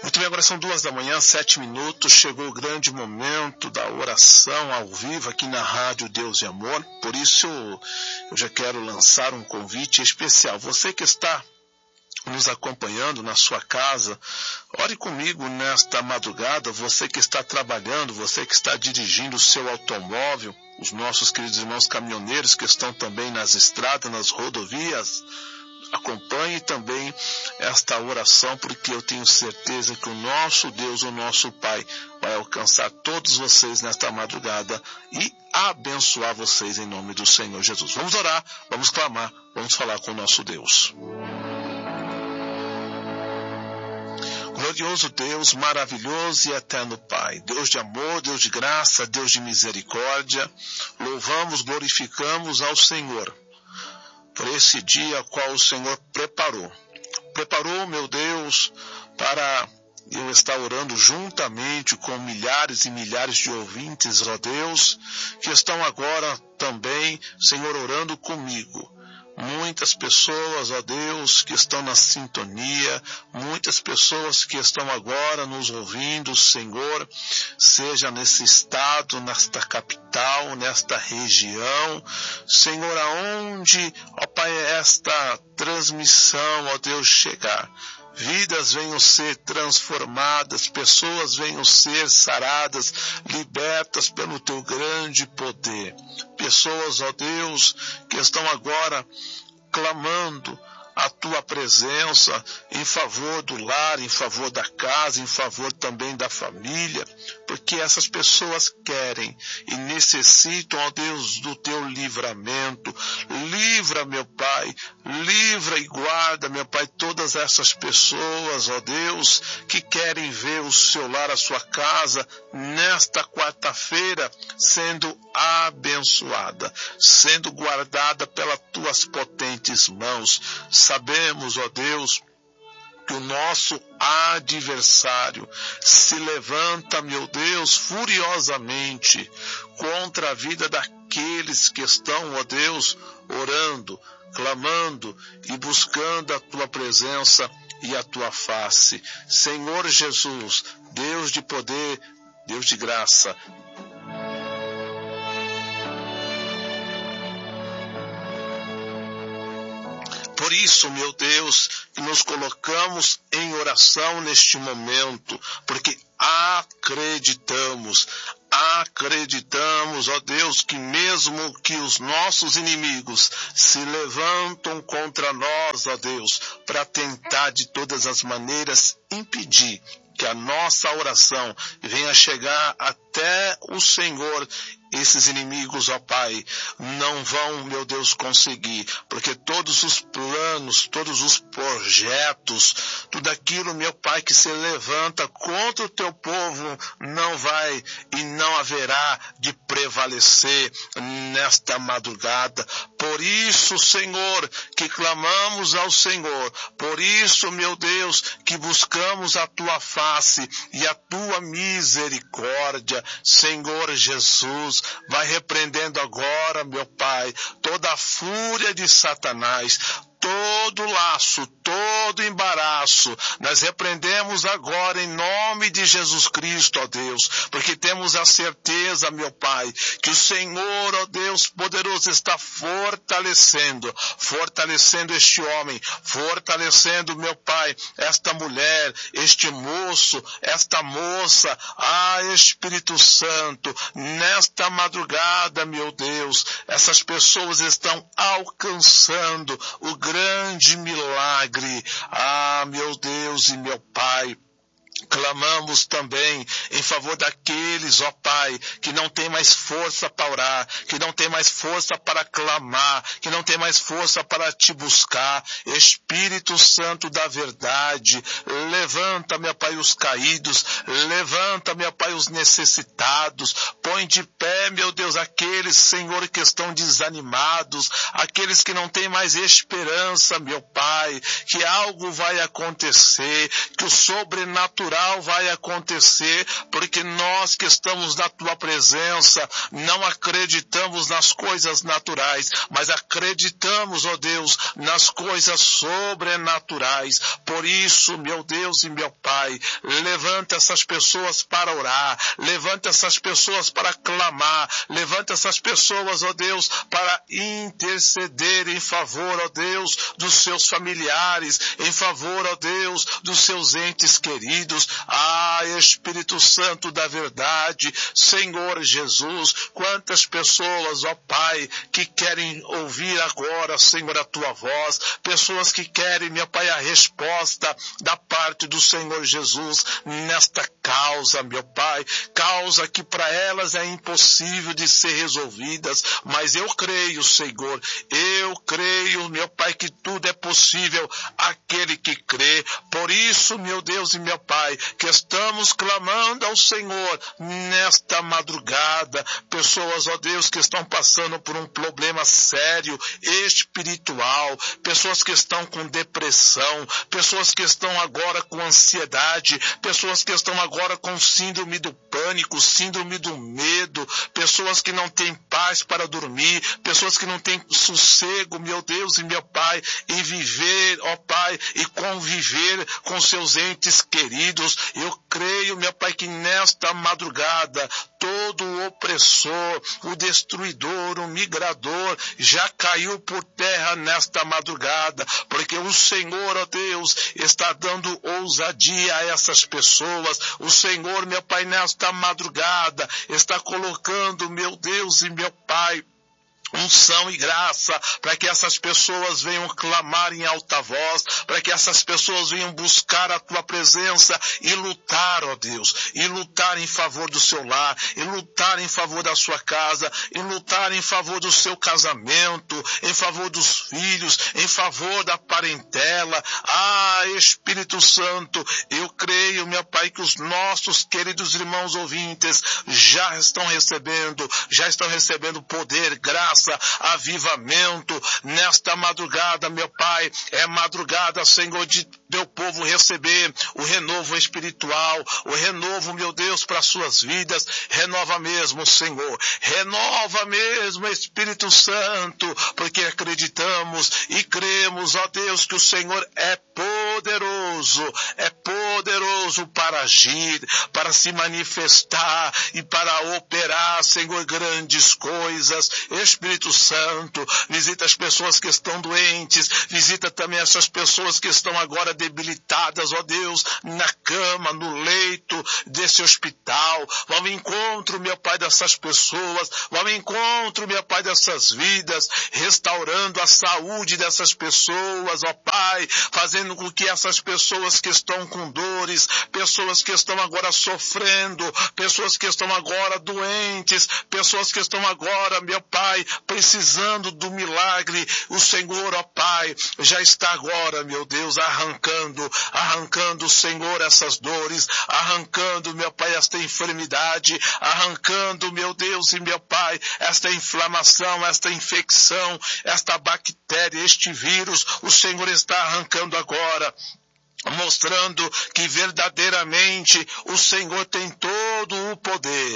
Muito bem, agora são 2h, 7 minutos, chegou o grande momento da oração ao vivo aqui na Rádio Deus e Amor, por isso eu já quero lançar um convite especial. Você que está nos acompanhando na sua casa, ore comigo nesta madrugada, você que está trabalhando, você que está dirigindo o seu automóvel, os nossos queridos irmãos caminhoneiros que estão também nas estradas, nas rodovias, acompanhe também esta oração, porque eu tenho certeza que o nosso Deus, o nosso Pai, vai alcançar todos vocês nesta madrugada e abençoar vocês em nome do Senhor Jesus. Vamos orar, vamos clamar, vamos falar com o nosso Deus. Glorioso Deus, maravilhoso e eterno Pai, Deus de amor, Deus de graça, Deus de misericórdia, louvamos, glorificamos ao Senhor por esse dia ao qual o Senhor preparou. Preparou, meu Deus, para eu estar orando juntamente com milhares e milhares de ouvintes, ó Deus, que estão agora também, Senhor, orando comigo. Muitas pessoas, ó Deus, que estão na sintonia, muitas pessoas que estão agora nos ouvindo, Senhor, seja nesse estado, nesta capital, nesta região, Senhor, aonde, ó Pai, esta transmissão, ó Deus, chegar. Vidas venham ser transformadas, pessoas venham ser saradas, libertas pelo Teu grande poder. Pessoas, ó Deus, que estão agora clamando a Tua presença em favor do lar, em favor da casa, em favor também da família, porque essas pessoas querem e necessitam, ó Deus, do Teu livramento. Livra, meu Pai, livra e guarda, meu Pai, todas essas pessoas, ó Deus, que querem ver o seu lar, a sua casa, nesta quarta-feira, sendo abençoada, sendo guardada pelas Tuas potentes mãos. Sabemos, ó Deus, que o nosso adversário se levanta, meu Deus, furiosamente contra a vida daqueles que estão, ó Deus, orando, clamando e buscando a Tua presença e a Tua face. Senhor Jesus, Deus de poder, Deus de graça, por isso, meu Deus, que nos colocamos em oração neste momento, porque acreditamos, ó Deus, que mesmo que os nossos inimigos se levantam contra nós, ó Deus, para tentar de todas as maneiras impedir que a nossa oração venha chegar até o Senhor, esses inimigos, ó Pai, não vão, meu Deus, conseguir, porque todos os planos, todos os projetos, tudo aquilo, meu Pai, que se levanta contra o Teu povo, não vai e não haverá de prevalecer nesta madrugada. Por isso, Senhor, que clamamos ao Senhor, por isso, meu Deus, que buscamos a Tua face e a Tua misericórdia, Senhor Jesus. Vai repreendendo agora, meu Pai, toda a fúria de Satanás, todo laço, todo embaraço, nós repreendemos agora em nome de Jesus Cristo, ó Deus, porque temos a certeza, meu Pai, que o Senhor, ó Deus poderoso, está fortalecendo este homem, fortalecendo, meu Pai, esta mulher, este moço, esta moça, Espírito Santo, nesta madrugada, meu Deus, essas pessoas estão alcançando o grande milagre. Meu Deus e meu Pai, clamamos também em favor daqueles, ó Pai, que não tem mais força para orar, que não tem mais força para clamar, que não tem mais força para Te buscar. Espírito Santo da verdade, levanta, meu Pai, os caídos, levanta, meu Pai, os necessitados, põe de pé, meu Deus, aqueles, Senhor, que estão desanimados, aqueles que não têm mais esperança, meu Pai, que algo vai acontecer, que o sobrenatural sobrenatural vai acontecer, porque nós que estamos na tua presença, não acreditamos nas coisas naturais, mas acreditamos, ó Deus, nas coisas sobrenaturais. Por isso, meu Deus e meu Pai, levanta essas pessoas para orar, levanta essas pessoas para clamar, levanta essas pessoas, ó Deus, para interceder em favor, ó Deus, dos seus familiares, em favor, ó Deus, dos seus entes queridos. Espírito Santo da verdade, Senhor Jesus, quantas pessoas, ó Pai, que querem ouvir agora, Senhor, a tua voz, pessoas que querem, meu Pai, a resposta da parte do Senhor Jesus nesta causa, meu Pai, causa que para elas é impossível de ser resolvidas, mas eu creio, Senhor, eu creio, meu Pai, que tudo é possível àquele que crê. Por isso, meu Deus e meu Pai, que estamos clamando ao Senhor nesta madrugada, pessoas, ó Deus, que estão passando por um problema sério, espiritual, pessoas que estão com depressão, pessoas que estão agora com ansiedade, pessoas que estão agora com síndrome do pânico, síndrome do medo, pessoas que não têm paz para dormir, pessoas que não têm sossego, meu Deus e meu Pai, em viver, ó Pai, e conviver com seus entes queridos. Eu creio, meu Pai, que nesta madrugada todo o opressor, o destruidor, o migrador já caiu por terra nesta madrugada, porque o Senhor, ó Deus, está dando ousadia a essas pessoas. O Senhor, meu Pai, nesta madrugada está colocando, meu Deus e meu Pai, unção e graça, para que essas pessoas venham clamar em alta voz, para que essas pessoas venham buscar a tua presença e lutar, ó Deus, e lutar em favor do seu lar, e lutar em favor da sua casa, e lutar em favor do seu casamento, em favor dos filhos, em favor da parentela. Espírito Santo, eu creio, meu Pai, que os nossos queridos irmãos ouvintes já estão recebendo poder, graça, avivamento nesta madrugada, meu Pai. É madrugada, Senhor, de teu povo receber o renovo espiritual, o renovo, meu Deus, para suas vidas. Renova mesmo, Senhor, renova mesmo, Espírito Santo, porque acreditamos e cremos, ó Deus, que o Senhor é poderoso para agir, para se manifestar e para operar, Senhor, grandes coisas. Espírito Santo, visita as pessoas que estão doentes, visita também essas pessoas que estão agora debilitadas, ó Deus, na cama, no leito desse hospital. Vá ao encontro, meu Pai, dessas pessoas, vá ao encontro, meu Pai, dessas vidas, restaurando a saúde dessas pessoas, ó Pai, fazendo com que essas pessoas que estão com dores, pessoas que estão agora sofrendo, pessoas que estão agora doentes, pessoas que estão agora, meu Pai, precisando do milagre, o Senhor, ó Pai, já está agora, meu Deus, arrancando, Senhor, essas dores, arrancando, meu Pai, esta enfermidade, arrancando, meu Deus e meu Pai, esta inflamação, esta infecção, esta bactéria, este vírus, o Senhor está arrancando agora, mostrando que verdadeiramente o Senhor tem todo o poder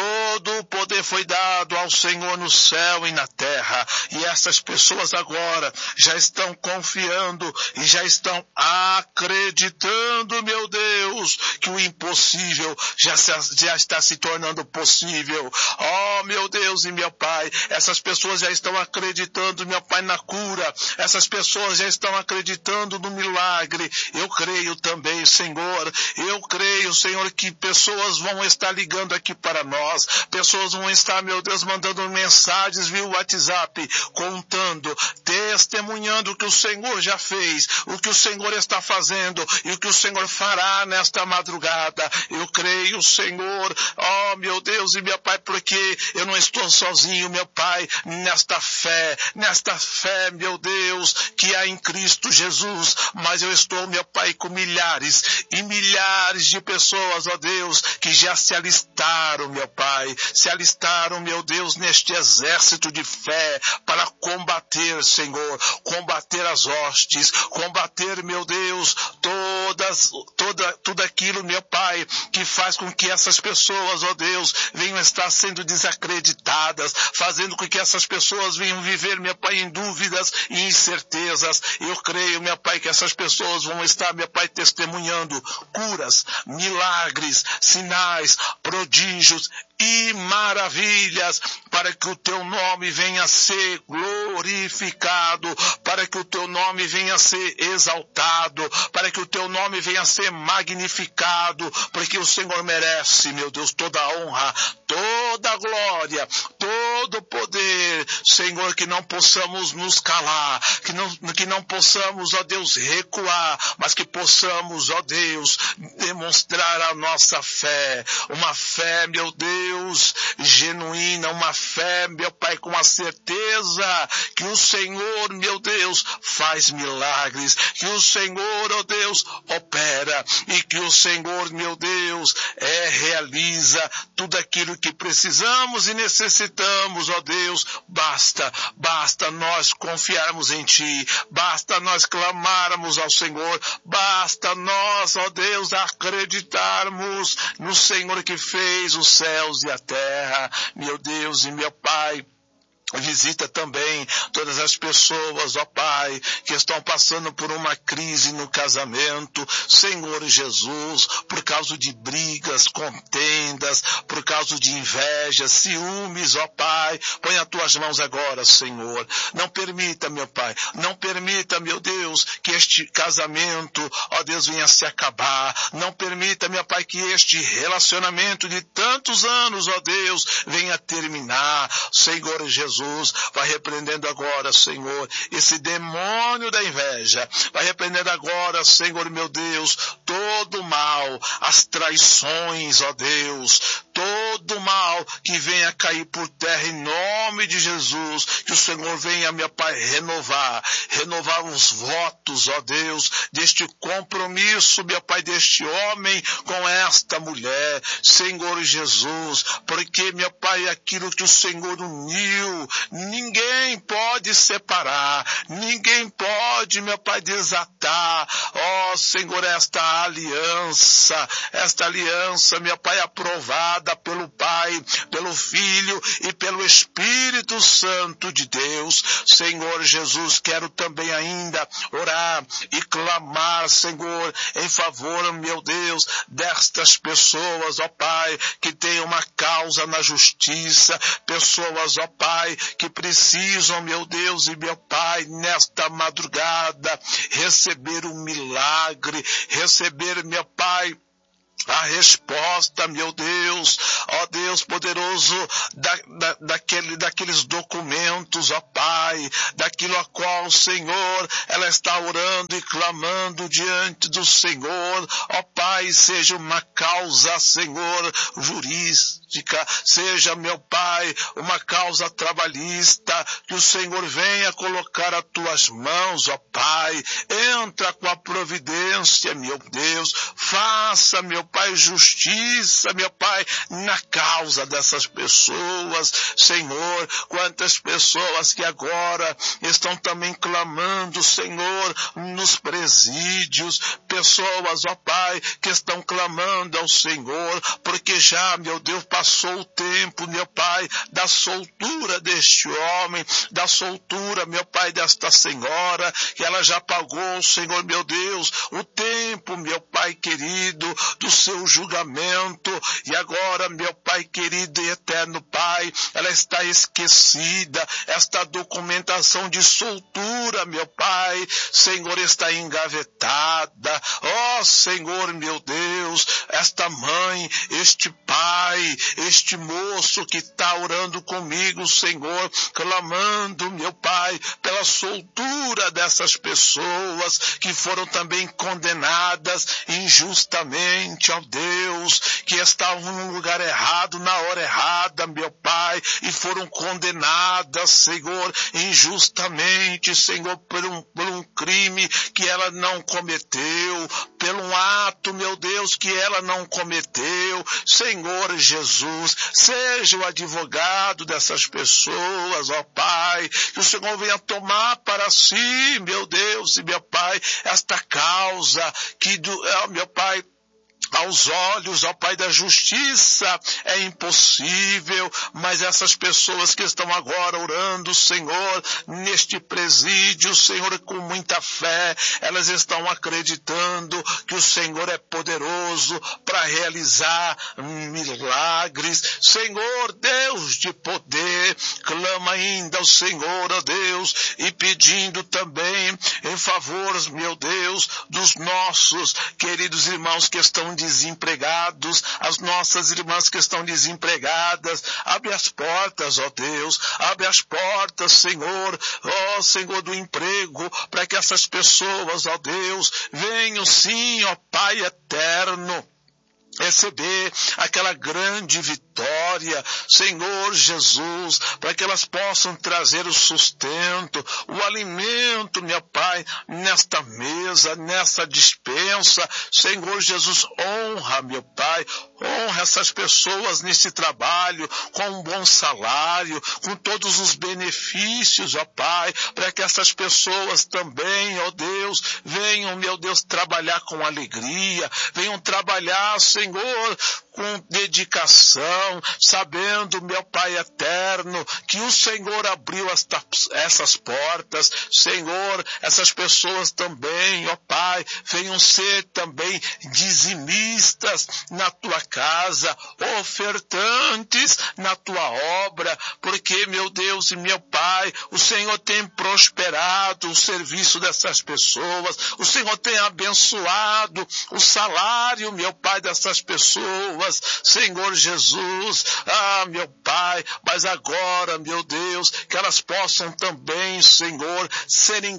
foi dado ao Senhor no céu e na terra, e essas pessoas agora já estão confiando e já estão acreditando, meu Deus, que o impossível já está se tornando possível. Meu Deus e meu Pai, essas pessoas já estão acreditando, meu Pai, na cura, essas pessoas já estão acreditando no milagre. Eu creio também, Senhor, que pessoas vão estar ligando aqui para nós, pessoas vão estar, meu Deus, mandando mensagens via WhatsApp, contando, testemunhando o que o Senhor já fez, o que o Senhor está fazendo e o que o Senhor fará nesta madrugada. Eu creio, Senhor, meu Deus e meu Pai, porque eu não estou sozinho, meu Pai, nesta fé, meu Deus, que há em Cristo Jesus, mas eu estou, meu Pai, com milhares e milhares de pessoas, ó Deus, que já se alistaram, meu Pai, meu Deus, neste exército de fé para combater, Senhor, combater as hostes, combater, meu Deus, tudo aquilo, meu Pai, que faz com que essas pessoas, ó Deus, venham estar sendo desacreditadas, fazendo com que essas pessoas venham viver, meu Pai, em dúvidas e incertezas. Eu creio, meu Pai, que essas pessoas vão estar, meu Pai, testemunhando curas, milagres, sinais, prodígios e maravilhas, para que o teu nome venha a ser glorificado, para que o teu nome venha a ser exaltado, para que o teu nome venha a ser magnificado, porque o Senhor merece, meu Deus, toda a honra, toda a glória, todo o poder. Senhor, que não possamos nos calar, que não possamos, ó Deus, recuar, mas que possamos, ó Deus, demonstrar a nossa fé, uma fé, meu Deus, genuína, uma fé, meu Pai, com a certeza que o Senhor, meu Deus, faz milagres, que o Senhor, ó Deus, opera, e que o Senhor, meu Deus, realiza tudo aquilo que precisamos e necessitamos, ó Deus. Basta nós confiarmos em Ti, basta nós clamarmos ao Senhor, basta nós, ó Deus, acreditarmos no Senhor que fez os céus e a terra, meu Deus e meu Pai. Visita também todas as pessoas, ó Pai, que estão passando por uma crise no casamento, Senhor Jesus, por causa de brigas, contendas, por causa de inveja, ciúmes, ó Pai. Põe as tuas mãos agora, Senhor. Não permita, meu Pai, não permita, meu Deus, que este casamento, ó Deus, venha a se acabar. Não permita, meu Pai, que este relacionamento de tantos anos, ó Deus, venha a terminar. Senhor Jesus, vai repreendendo agora, Senhor, esse demônio da inveja. Vai repreendendo agora, Senhor, meu Deus, todo o mal, as traições, ó Deus, todo mal que venha cair por terra em nome de Jesus. Que o Senhor venha, meu Pai, renovar os votos, ó Deus, deste compromisso, meu Pai, deste homem com esta mulher, Senhor Jesus, porque, meu Pai, aquilo que o Senhor uniu, ninguém pode separar, ninguém pode, meu Pai, desatar. Ó Senhor, esta aliança, meu Pai, aprovada pelo Pai, pelo Filho e pelo Espírito Santo de Deus. Senhor Jesus, quero também ainda orar e clamar, Senhor, em favor, meu Deus, destas pessoas, ó Pai, que têm uma causa na justiça, pessoas, ó Pai, que precisam, meu Deus e meu Pai, nesta madrugada, receber um milagre, receber, meu Pai, a resposta, meu Deus, ó Deus poderoso, daqueles documentos, ó Pai, daquilo a qual, Senhor, ela está orando e clamando diante do Senhor, ó Pai, seja uma causa, Senhor, jurídica, seja, meu Pai, uma causa trabalhista, que o Senhor venha colocar as tuas mãos, ó Pai, entra com a providência, meu Deus, faça, meu Pai, justiça, meu Pai, na causa dessas pessoas, Senhor. Quantas pessoas que agora estão também clamando, Senhor, nos presídios, pessoas, ó Pai, que estão clamando ao Senhor, porque já, meu Deus, passou o tempo, meu Pai, da soltura deste homem, da soltura, meu Pai, desta senhora, que ela já pagou, Senhor, meu Deus, o tempo, meu Pai querido, do seu julgamento, e agora, meu Pai querido e eterno Pai, ela está esquecida, esta documentação de soltura, meu Pai, Senhor, está engavetada. Ó Senhor, meu Deus, esta mãe, este pai, este moço que está orando comigo, Senhor, clamando, meu Pai, pela soltura dessas pessoas que foram também condenadas injustamente, ó Deus, que estavam no lugar errado, na hora errada, meu Pai, e foram condenadas, Senhor, injustamente, Senhor, por um crime que ela não cometeu, pelo ato, meu Deus, que ela não cometeu. Senhor Jesus, seja o advogado dessas pessoas, ó Pai, que o Senhor venha tomar para si, meu Deus e meu Pai, esta causa que, meu Pai, aos olhos, ó Pai da justiça, é impossível, mas essas pessoas que estão agora orando, Senhor, neste presídio, Senhor, com muita fé, elas estão acreditando que o Senhor é poderoso para realizar milagres. Senhor, Deus de poder, clama ainda ao Senhor, ó Deus, e pedindo também em favor, meu Deus, dos nossos queridos irmãos que estão desempregados, as nossas irmãs que estão desempregadas. Abre as portas, ó Deus, abre as portas, Senhor, ó Senhor do emprego, para que essas pessoas, ó Deus, venham sim, ó Pai eterno, receber aquela grande vitória, Senhor Jesus, para que elas possam trazer o sustento, o alimento, meu Pai, nesta mesa, nessa dispensa. Senhor Jesus, honra, meu Pai, honra essas pessoas nesse trabalho, com um bom salário, com todos os benefícios, ó Pai, para que essas pessoas também, ó Deus, venham, meu Deus, trabalhar com alegria, venham trabalhar, Senhor, com dedicação, sabendo, meu Pai eterno, que o Senhor abriu essas portas. Senhor, essas pessoas também, ó Pai, venham ser também dizimistas na tua casa, ofertantes na tua obra, porque, meu Deus e meu Pai, o Senhor tem prosperado o serviço dessas pessoas, o Senhor tem abençoado o salário, meu Pai, dessas pessoas, Senhor Jesus, meu Pai, mas agora, meu Deus, que elas possam também, Senhor, serem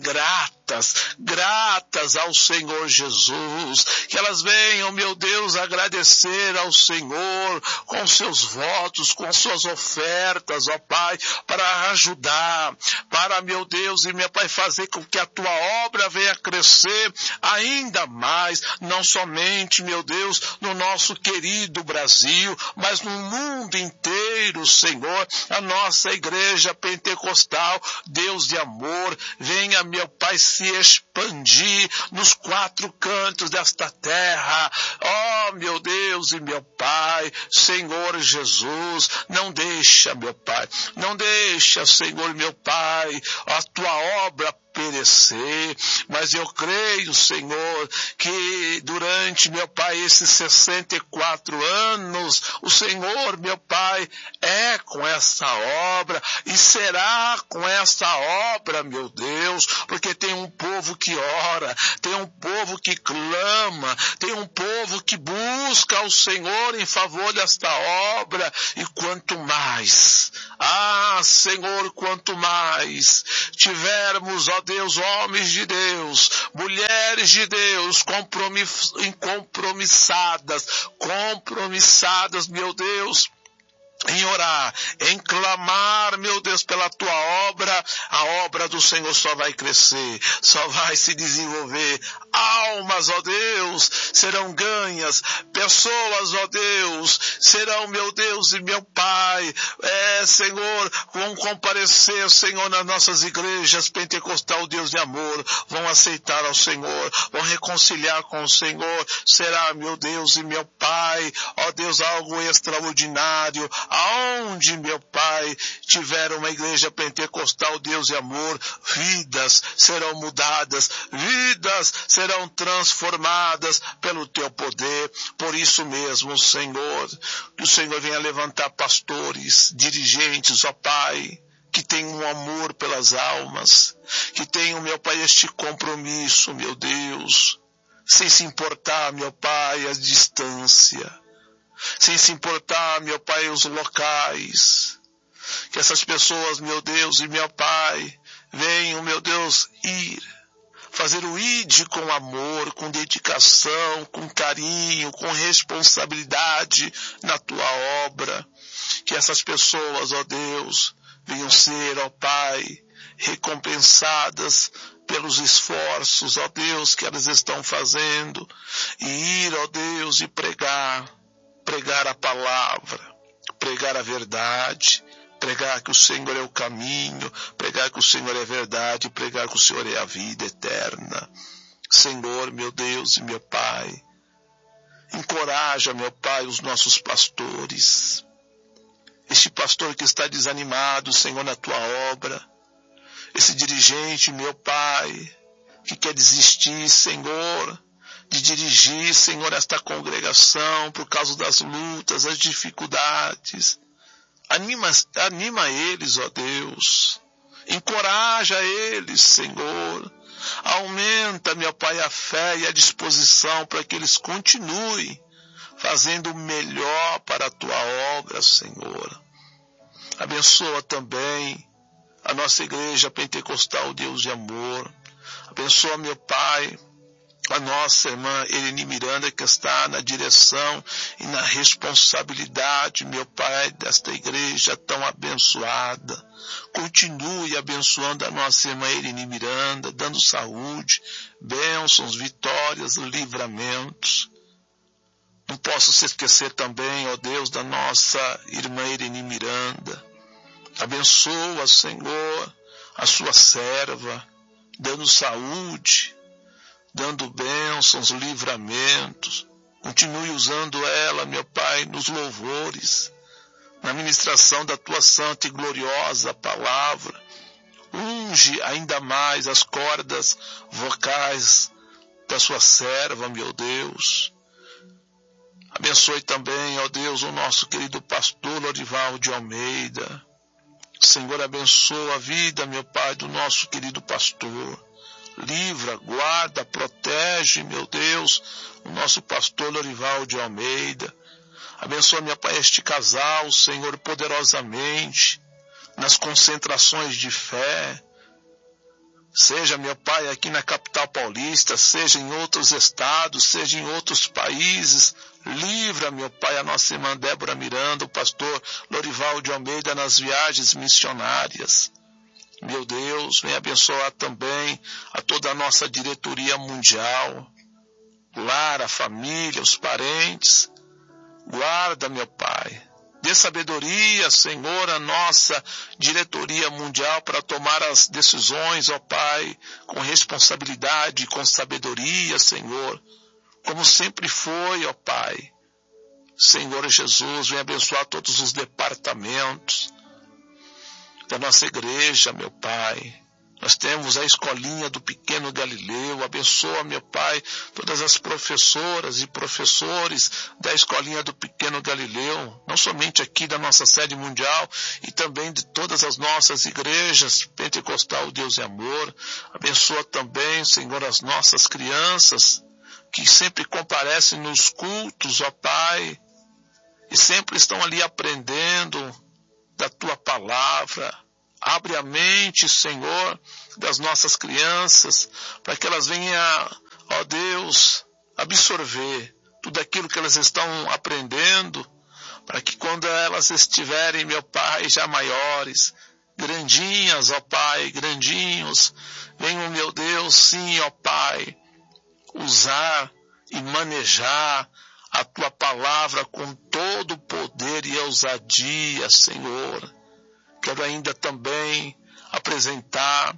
gratas ao Senhor Jesus, que elas venham, meu Deus, agradecer ao Senhor com seus votos, com suas ofertas, ó Pai, para ajudar, para, meu Deus e meu Pai, fazer com que a tua obra venha crescer ainda mais, não somente, meu Deus, no nosso querido Brasil, mas no mundo inteiro, Senhor, a nossa igreja pentecostal, Deus de amor, venha, meu Pai, se expandir nos 4 cantos desta terra. Ó, meu Deus e meu Pai, Senhor Jesus, não deixa, meu Pai, não deixa, Senhor, meu Pai, a tua obra perecer, mas eu creio, Senhor, que durante, meu Pai, esses 64 anos, o Senhor, meu Pai, é com essa obra e será com essa obra, meu Deus, porque tem um povo que ora, tem um povo que clama, tem um povo que busca ao Senhor em favor desta obra, e quanto mais, Senhor, quanto mais tivermos, ó Deus, homens de Deus, mulheres de Deus, compromissadas, meu Deus, em orar, em clamar, meu Deus, pela tua obra, a obra do Senhor só vai crescer, só vai se desenvolver. Almas, ó Deus, serão ganhas, pessoas, ó Deus, serão, meu Deus e meu Pai, Senhor, vão comparecer, Senhor, nas nossas igrejas pentecostal, Deus de amor, vão aceitar ao Senhor, vão reconciliar com o Senhor. Será, meu Deus e meu Pai, ó Deus, algo extraordinário. Aonde, meu Pai, tiver uma igreja pentecostal, Deus e amor, vidas serão mudadas, vidas serão transformadas pelo teu poder. Por isso mesmo, Senhor, que o Senhor venha levantar pastores, dirigentes, ó Pai, que tenham um amor pelas almas, que tenham, meu Pai, este compromisso, meu Deus, sem se importar, meu Pai, a distância, sem se importar, meu Pai, os locais. Que essas pessoas, meu Deus e meu Pai, venham, meu Deus, fazer o ID com amor, com dedicação, com carinho, com responsabilidade na tua obra. Que essas pessoas, ó Deus, venham ser, ó Pai, recompensadas pelos esforços, ó Deus, que elas estão fazendo, e ir, ó Deus, e pregar a palavra, pregar a verdade, pregar que o Senhor é o caminho, pregar que o Senhor é a verdade, pregar que o Senhor é a vida eterna. Senhor, meu Deus e meu Pai, encoraja, meu Pai, os nossos pastores. Este pastor que está desanimado, Senhor, na tua obra. Esse dirigente, meu Pai, que quer desistir, Senhor, de dirigir, Senhor, esta congregação por causa das lutas, das dificuldades. Anima eles, ó Deus. Encoraja eles, Senhor. Aumenta, meu Pai, a fé e a disposição para que eles continuem fazendo o melhor para a tua obra, Senhor. Abençoa também a nossa igreja pentecostal, Deus de amor. Abençoa, meu Pai, a nossa irmã Eleni Miranda, que está na direção e na responsabilidade, meu Pai, desta igreja tão abençoada. Continue abençoando a nossa irmã Eleni Miranda, dando saúde, bênçãos, vitórias, livramentos. Não posso se esquecer também, ó Deus, da nossa irmã Eleni Miranda. Abençoa, Senhor, a sua serva, dando saúde, dando bênçãos, livramentos. Continue usando ela, meu Pai, nos louvores, na ministração da tua santa e gloriosa palavra. Unge ainda mais as cordas vocais da sua serva, meu Deus. Abençoe também, ó Deus, o nosso querido pastor Lorival de Almeida. Senhor, abençoa a vida, meu Pai, do nosso querido pastor. Livra, guarda, protege, meu Deus, o nosso pastor Lorival de Almeida. Abençoa, meu Pai, este casal, Senhor, poderosamente, nas concentrações de fé. Seja, meu Pai, aqui na capital paulista, seja em outros estados, seja em outros países. Livra, meu Pai, a nossa irmã Débora Miranda, o pastor Lorival de Almeida nas viagens missionárias. Meu Deus, vem abençoar também a toda a nossa diretoria mundial, o lar, a família, os parentes. Guarda, meu Pai. Dê sabedoria, Senhor, à nossa diretoria mundial para tomar as decisões, ó Pai, com responsabilidade, com sabedoria, Senhor, como sempre foi, ó Pai. Senhor Jesus, vem abençoar todos os departamentos da nossa igreja, meu Pai. Nós temos a escolinha do Pequeno Galileu. Abençoa, meu Pai, todas as professoras e professores da escolinha do Pequeno Galileu, não somente aqui da nossa sede mundial, e também de todas as nossas igrejas pentecostal, Deus e amor. Abençoa também, Senhor, as nossas crianças, que sempre comparecem nos cultos, ó Pai, e sempre estão ali aprendendo da Tua palavra. Abre a mente, Senhor, das nossas crianças, para que elas venham, ó Deus, absorver tudo aquilo que elas estão aprendendo, para que quando elas estiverem, meu Pai, já maiores, grandinhas, ó Pai, grandinhos, venham, meu Deus, sim, ó Pai, usar e manejar a Tua palavra com todo o poder e ousadia, Senhor. Quero ainda também apresentar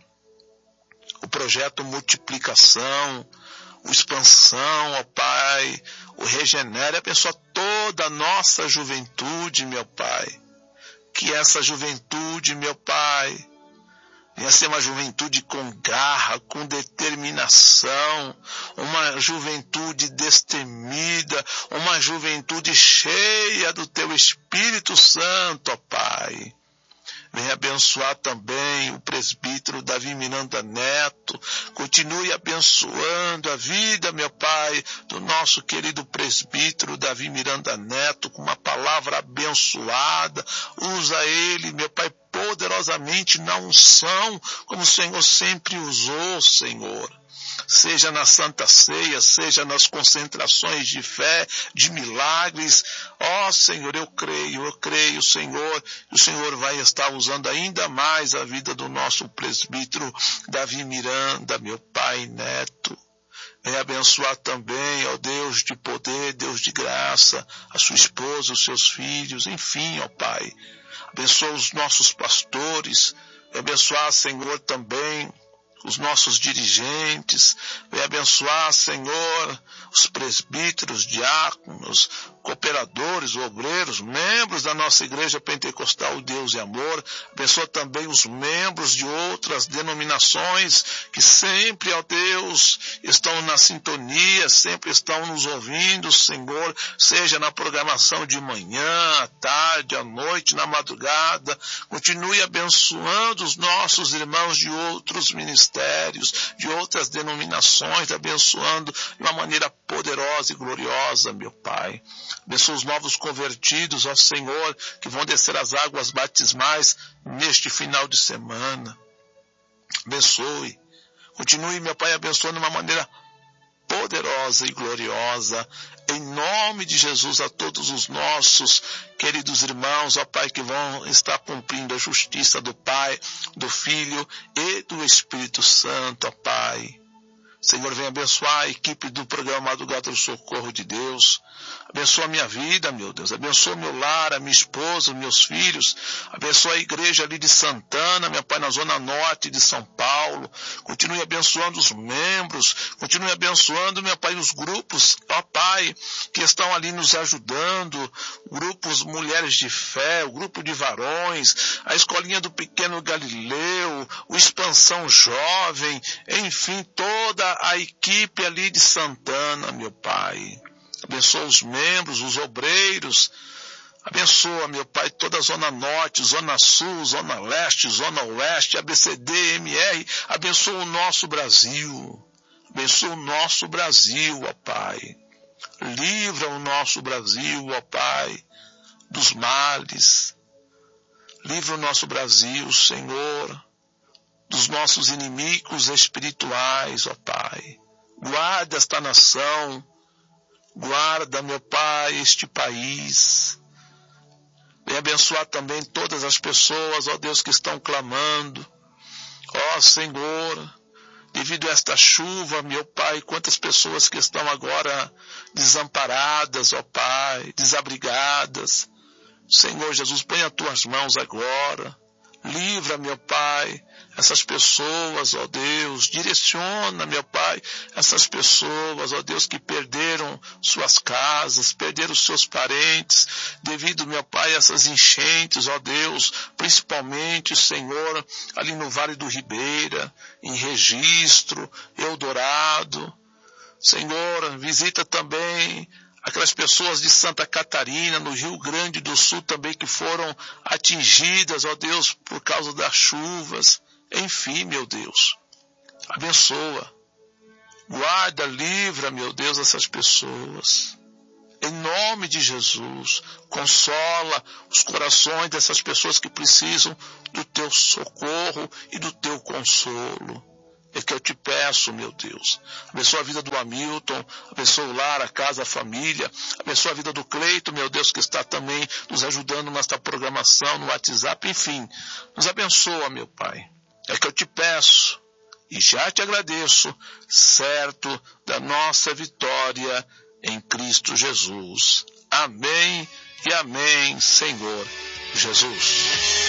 o projeto Multiplicação, o Expansão, ó Pai, o Regenera, abençoa toda a nossa juventude, meu Pai. Que essa juventude, meu Pai, venha ser uma juventude com garra, com determinação, uma juventude destemida, uma juventude cheia do Teu Espírito Santo, ó Pai. Venha abençoar também o presbítero Davi Miranda Neto. Continue abençoando a vida, meu Pai, do nosso querido presbítero Davi Miranda Neto, com uma palavra abençoada. Usa ele, meu Pai, poderosamente na unção, como o Senhor sempre usou, Senhor. Seja na Santa Ceia, seja nas concentrações de fé, de milagres. Ó Senhor, eu creio, Senhor, e o Senhor vai estar usando ainda mais a vida do nosso presbítero Davi Miranda, meu Pai Neto. Venha abençoar também, ó Deus de poder, Deus de graça, a sua esposa, os seus filhos, enfim, ó Pai. Abençoa os nossos pastores, venha abençoar, Senhor, também os nossos dirigentes, venha abençoar, Senhor, os presbíteros, diáconos, cooperadores, obreiros, membros da nossa Igreja Pentecostal Deus e Amor. Abençoa também os membros de outras denominações que sempre, ó Deus, estão na sintonia, sempre estão nos ouvindo, Senhor, seja na programação de manhã, à tarde, à noite, na madrugada. Continue abençoando os nossos irmãos de outros ministérios, de outras denominações, abençoando de uma maneira poderosa e gloriosa, meu Pai. Abençoa os novos convertidos, ó Senhor, que vão descer as águas batismais neste final de semana. Abençoe. Continue, meu Pai, abençoando de uma maneira poderosa e gloriosa, em nome de Jesus, a todos os nossos queridos irmãos, ó Pai, que vão estar cumprindo a justiça do Pai, do Filho e do Espírito Santo, ó Pai. Senhor, venha abençoar a equipe do programa Madrugada do Socorro de Deus. Abençoa a minha vida, meu Deus. Abençoa meu lar, a minha esposa, os meus filhos. Abençoa a igreja ali de Santana, meu Pai, na zona norte de São Paulo. Continue abençoando os membros. Continue abençoando, meu Pai, os grupos, ó Pai, que estão ali nos ajudando. Grupos Mulheres de Fé, o grupo de varões, a escolinha do Pequeno Galileu, o Expansão Jovem, enfim, toda a equipe ali de Santana, meu Pai. Abençoa os membros, os obreiros. Abençoa, meu Pai, toda a Zona Norte, Zona Sul, Zona Leste, Zona Oeste, ABCD, MR. Abençoa o nosso Brasil. Abençoa o nosso Brasil, ó Pai. Livra o nosso Brasil, ó Pai, dos males. Livra o nosso Brasil, Senhor, dos nossos inimigos espirituais, ó Pai. Guarda esta nação, guarda, meu Pai, este país. Venha abençoar também todas as pessoas, ó Deus, que estão clamando. Ó Senhor, devido a esta chuva, meu Pai, quantas pessoas que estão agora desamparadas, ó Pai, desabrigadas. Senhor Jesus, põe as tuas mãos agora. Livra, meu Pai, essas pessoas, ó Deus. Direciona, meu Pai, essas pessoas, ó Deus, que perderam suas casas, perderam seus parentes, devido, meu Pai, a essas enchentes, ó Deus, principalmente, Senhor, ali no Vale do Ribeira, em Registro, Eldorado. Senhor, visita também aquelas pessoas de Santa Catarina, no Rio Grande do Sul também, que foram atingidas, ó Deus, por causa das chuvas. Enfim, meu Deus, abençoa, guarda, livra, meu Deus, essas pessoas. Em nome de Jesus, consola os corações dessas pessoas que precisam do teu socorro e do teu consolo. É que eu te peço, meu Deus. Abençoa a vida do Hamilton, abençoa o lar, a casa, a família. Abençoa a vida do Cleito, meu Deus, que está também nos ajudando nesta programação, no WhatsApp. Enfim, nos abençoa, meu Pai. É que eu te peço e já te agradeço, certo da nossa vitória em Cristo Jesus. Amém e amém, Senhor Jesus.